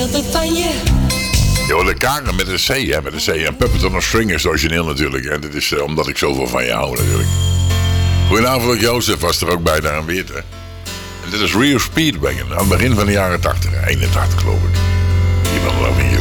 dat het van je. Jo, de Karen met een C, hè, met een C. En Puppet on a String is origineel natuurlijk. En dit is omdat ik zoveel van je hou natuurlijk. Goedenavond, Jozef was er ook bij daar aanwezig. En dit is Rio Speedwagon, aan het begin van de jaren 80, 81 geloof ik. Iemand wel van je.